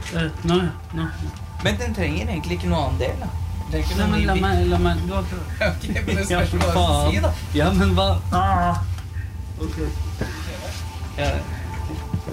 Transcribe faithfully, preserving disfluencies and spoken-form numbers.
Uh, nå, nå. Men den trenger egentlig ikke noe annen del, da. Det er ikke Nei, noe men la ny meg, la meg, du har ikke... Ok, men det Ja, spørs hva du faen. si, da. Ja, men hva? Ah. Ok. Ja,